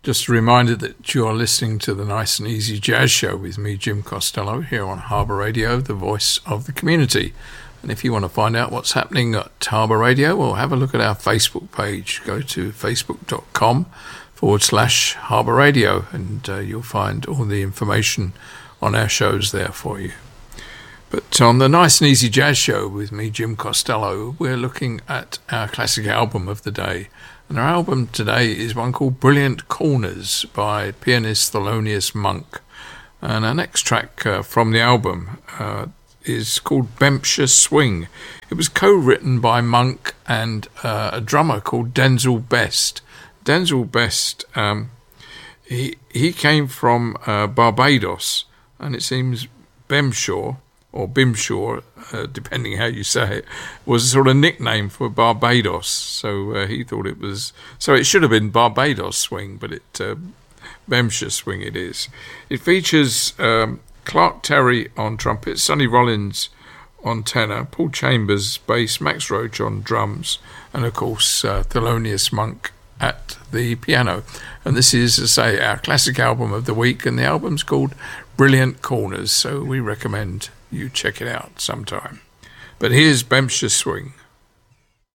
Just a reminder that you're listening to the Nice and Easy Jazz Show with me, Jim Costello, here on Harbour Radio, the voice of the community. And if you want to find out what's happening at Harbour Radio, well, have a look at our Facebook page. Go to facebook.com/Harbour Radio, and you'll find all the information on our shows there for you. But on the Nice and Easy Jazz Show with me, Jim Costello, we're looking at our classic album of the day. And our album today is one called Brilliant Corners by pianist Thelonious Monk. And our next track from the album is called Bempshire Swing. It was co-written by Monk and a drummer called Denzil Best. Denzil Best, he came from Barbados, and it seems Bemshore, or Bimshore, depending how you say it, was a sort of nickname for Barbados. So he thought it was... So it should have been Barbados Swing, but Bempshire Swing it is. It features Clark Terry on trumpet, Sonny Rollins on tenor, Paul Chambers bass, Max Roach on drums, and of course Thelonious Monk at the piano. And this is, as I say, our classic album of the week, and the album's called Brilliant Corners, so we recommend you check it out sometime. But here's Bempshire Swing.